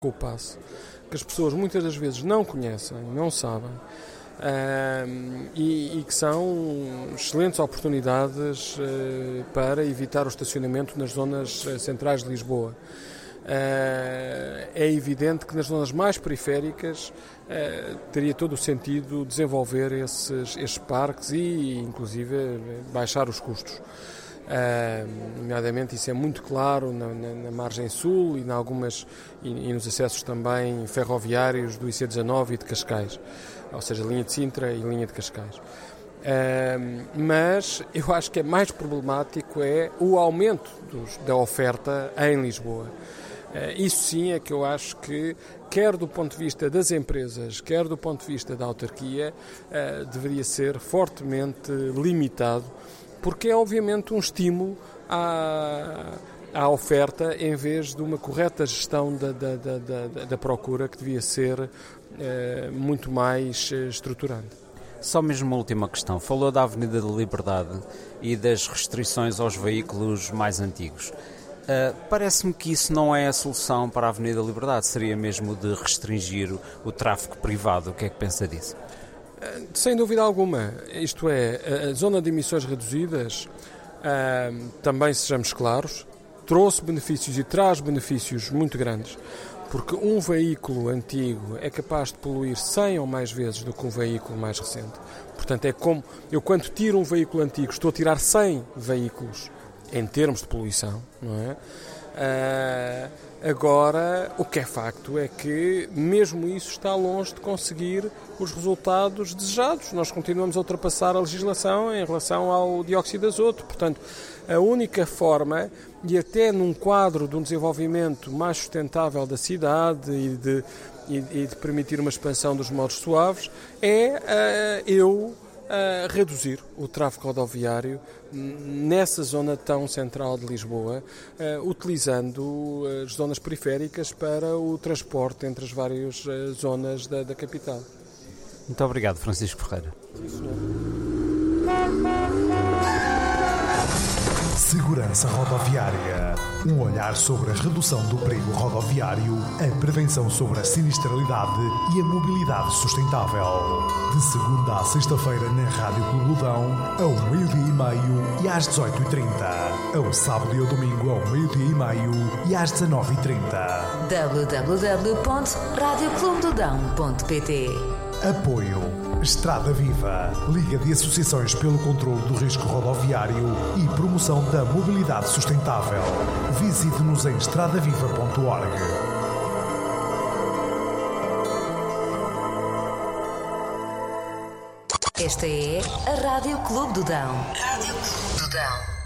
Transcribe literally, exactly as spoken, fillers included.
com o passe, que as pessoas muitas das vezes não conhecem, não sabem, uh, e, e que são excelentes oportunidades uh, para evitar o estacionamento nas zonas uh, centrais de Lisboa. Uh, é evidente que nas zonas mais periféricas uh, teria todo o sentido desenvolver esses, esses parques e, inclusive, baixar os custos. Uh, nomeadamente isso é muito claro na, na, na margem sul e, em algumas, e, e nos acessos também ferroviários do I C dezanove e de Cascais, ou seja, linha de Sintra e linha de Cascais. Uh, mas eu acho que é mais problemático é o aumento dos, da oferta em Lisboa. Uh, isso sim é que eu acho que, quer do ponto de vista das empresas, quer do ponto de vista da autarquia, uh, deveria ser fortemente limitado, porque é obviamente um estímulo à, à oferta em vez de uma correta gestão da, da, da, da, da procura, que devia ser eh, muito mais eh, estruturante. Só mesmo uma última questão. Falou da Avenida da Liberdade e das restrições aos veículos mais antigos. Uh, parece-me que isso não é a solução para a Avenida da Liberdade, seria mesmo de restringir o, o tráfego privado. O que é que pensa disso? Sem dúvida alguma. Isto é, a zona de emissões reduzidas, uh, também sejamos claros, trouxe benefícios e traz benefícios muito grandes, porque um veículo antigo é capaz de poluir cem ou mais vezes do que um veículo mais recente. Portanto, é como eu, quando tiro um veículo antigo, estou a tirar cem veículos em termos de poluição, não é? Uh, agora, o que é facto é que mesmo isso está longe de conseguir os resultados desejados. Nós continuamos a ultrapassar a legislação em relação ao dióxido de azoto. Portanto, a única forma, e até num quadro de um desenvolvimento mais sustentável da cidade e de, e, e de permitir uma expansão dos modos suaves, é uh, eu a reduzir o tráfego rodoviário nessa zona tão central de Lisboa, uh, utilizando as zonas periféricas para o transporte entre as várias uh, zonas da, da capital. Muito obrigado, Francisco Ferreira. Sim, senhor. Segurança Rodoviária. Um olhar sobre a redução do perigo rodoviário, a prevenção sobre a sinistralidade e a mobilidade sustentável. De segunda à sexta-feira na Rádio Clube do Dão, ao meio-dia e meio e às dezoito e trinta. Ao sábado e ao domingo, ao meio-dia e meio e às dezanove e trinta. w w w ponto radio clube do dão ponto p t. Apoio Estrada Viva, Liga de Associações pelo Controlo do Risco Rodoviário e Promoção da Mobilidade Sustentável. Visite-nos em estradaviva ponto org. Esta é a Rádio Clube do Dão. Rádio Clube do Dão.